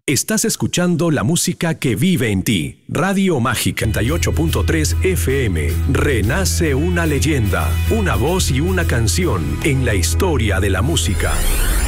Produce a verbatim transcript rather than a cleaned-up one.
Estás escuchando la música que vive en ti. Radio Mágica ochenta y ocho punto tres F M. Renace una leyenda, una voz y una canción en la historia de la música.